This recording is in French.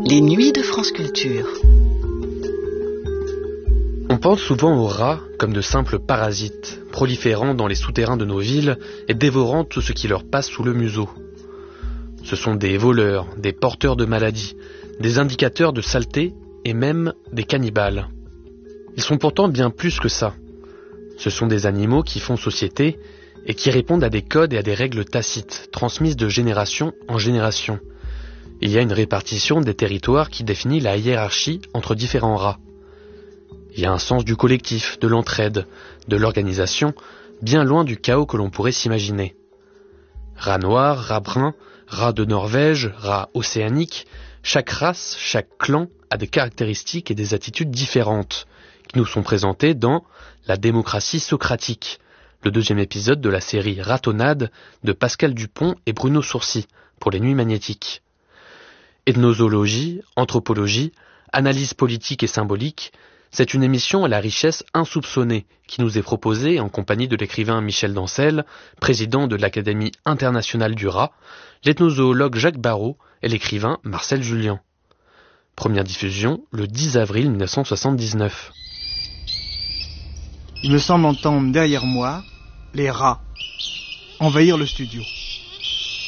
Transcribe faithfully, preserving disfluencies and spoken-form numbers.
Les nuits de France Culture. On pense souvent aux rats comme de simples parasites, proliférant dans les souterrains de nos villes et dévorant tout ce qui leur passe sous le museau. Ce sont des voleurs, des porteurs de maladies, des indicateurs de saleté et même des cannibales. Ils sont pourtant bien plus que ça. Ce sont des animaux qui font société et qui répondent à des codes et à des règles tacites, transmises de génération en génération. Il y a une répartition des territoires qui définit la hiérarchie entre différents rats. Il y a un sens du collectif, de l'entraide, de l'organisation, bien loin du chaos que l'on pourrait s'imaginer. Rat noir, rat brun, rat de Norvège, rat océanique, chaque race, chaque clan a des caractéristiques et des attitudes différentes qui nous sont présentées dans La démocratie socratique, le deuxième épisode de la série Ratonnade de Pascal Dupont et Bruno Sourcy pour les Nuits Magnétiques. Ethnozoologie, anthropologie, analyse politique et symbolique, c'est une émission à la richesse insoupçonnée qui nous est proposée en compagnie de l'écrivain Michel Dancel, président de l'Académie internationale du rat, l'ethnozoologue Jacques Barrault et l'écrivain Marcel Julien. Première diffusion le dix avril mille neuf cent soixante-dix-neuf. Il me semble entendre derrière moi les rats envahir le studio.